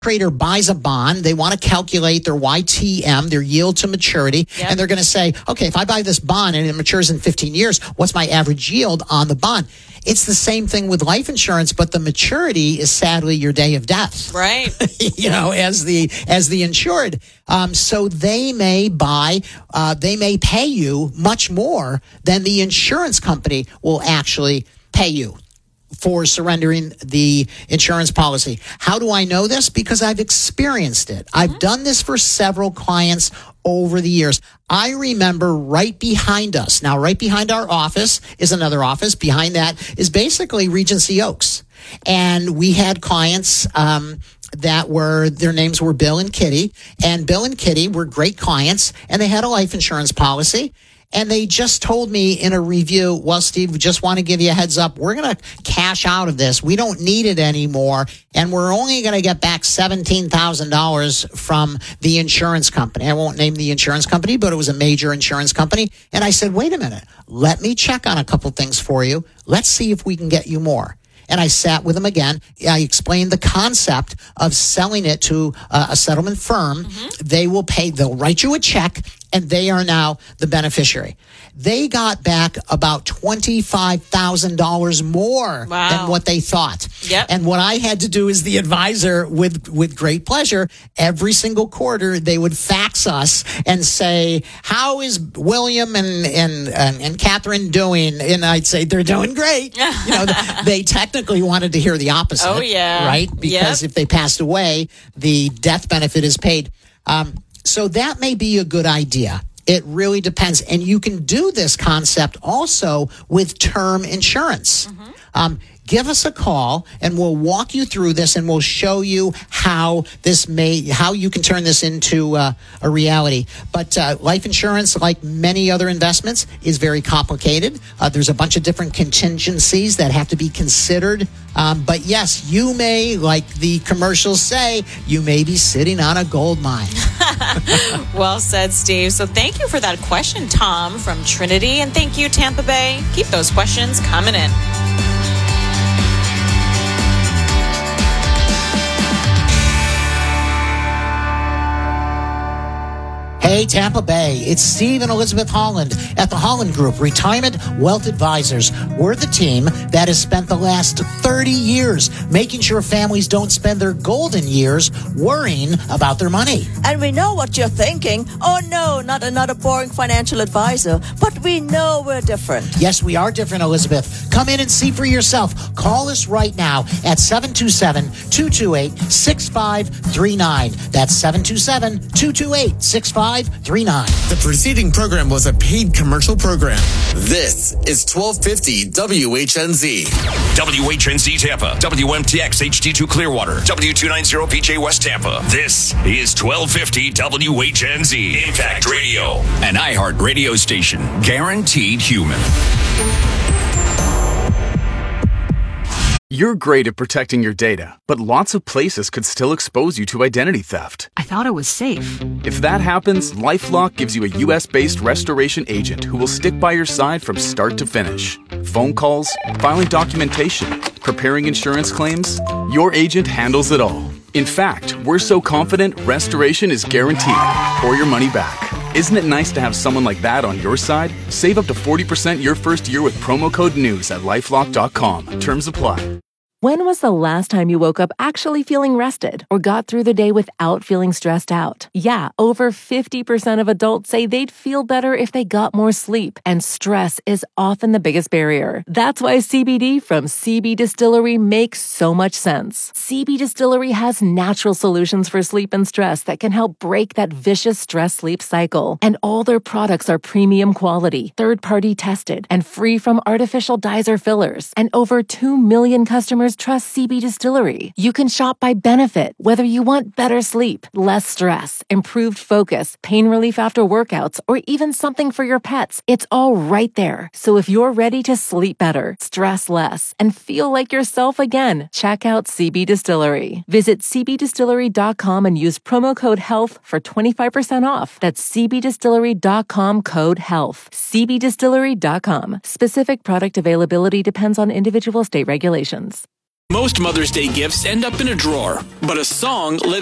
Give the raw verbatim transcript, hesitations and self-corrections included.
trader buys a bond, they want to calculate their Y T M, their yield to maturity, yep. and they're going to say, okay, if I buy this bond and it matures in fifteen years, what's my average yield on the bond? It's the same thing with life insurance, but the maturity is sadly your day of death. Right. you know, as the as the insured. Um, so they may buy, uh, they may pay you much more than the insurance company will actually pay you for surrendering the insurance policy. How do I know this? Because I've experienced it. Mm-hmm. I've done this for several clients over the years. I remember right behind us, now right behind our office is another office. Behind that is basically Regency Oaks. And we had clients um, that were, their names were Bill and Kitty. And Bill and Kitty were great clients, and they had a life insurance policy. And they just told me in a review, well, Steve, we just want to give you a heads up. We're going to cash out of this. We don't need it anymore. And we're only going to get back seventeen thousand dollars from the insurance company. I won't name the insurance company, but it was a major insurance company. And I said, wait a minute, let me check on a couple things for you. Let's see if we can get you more. And I sat with them again. I explained the concept of selling it to uh, a settlement firm. Mm-hmm. They will pay, they'll write you a check, and they are now the beneficiary. They got back about twenty-five thousand dollars more wow. than what they thought. Yep. And what I had to do as the advisor, with, with great pleasure, every single quarter they would fax us and say, how is William and, and, and, and Catherine doing? And I'd say, they're doing great. you know, they technically wanted to hear the opposite. Oh, yeah. Right? Because yep. if they passed away, the death benefit is paid. Um, So that may be a good idea. It really depends. And you can do this concept also with term insurance. Mm-hmm. Um, give us a call and we'll walk you through this and we'll show you how this may, how you can turn this into uh, a reality. But uh, life insurance, like many other investments, is very complicated. Uh, there's a bunch of different contingencies that have to be considered. Um, but yes, you may, like the commercials say, you may be sitting on a gold mine. Well said, Steve. So thank you for that question, Tom from Trinity. And thank you, Tampa Bay. Keep those questions coming in. Hey, Tampa Bay, it's Steve and Elizabeth Holland at the Holland Group, Retirement Wealth Advisors. We're the team that has spent the last thirty years making sure families don't spend their golden years worrying about their money. And we know what you're thinking. Oh, no, not another boring financial advisor. But we know we're different. Yes, we are different, Elizabeth. Come in and see for yourself. Call us right now at seven two seven, two two eight, six five three nine. That's seven two seven, two two eight, six five three nine. The preceding program was a paid commercial program. This is twelve fifty W H N Z. W H N Z Tampa, W M T X H D two Clearwater, W two ninety P J West Tampa. This is twelve fifty W H N Z Impact Radio, an iHeart radio station, guaranteed human. You're great at protecting your data, but lots of places could still expose you to identity theft. I thought it was safe. If that happens, LifeLock gives you a U S-based restoration agent who will stick by your side from start to finish. Phone calls, filing documentation, preparing insurance claims, your agent handles it all. In fact, we're so confident restoration is guaranteed or your money back. Isn't it nice to have someone like that on your side? Save up to forty percent your first year with promo code NEWS at lifelock dot com. Terms apply. When was the last time you woke up actually feeling rested or got through the day without feeling stressed out? Yeah, over fifty percent of adults say they'd feel better if they got more sleep, and stress is often the biggest barrier. That's why C B D from C B Distillery makes so much sense. C B Distillery has natural solutions for sleep and stress that can help break that vicious stress-sleep cycle. And all their products are premium quality, third-party tested, and free from artificial dyes or fillers. And over two million customers trust C B Distillery. You can shop by benefit, whether you want better sleep, less stress, improved focus, pain relief after workouts, or even something for your pets. It's all right there. So if you're ready to sleep better, stress less, and feel like yourself again, check out C B Distillery. Visit c b distillery dot com and use promo code HEALTH for twenty-five percent off. That's c b distillery dot com code HEALTH. c b distillery dot com. Specific product availability depends on individual state regulations. Most Mother's Day gifts end up in a drawer, but a song lives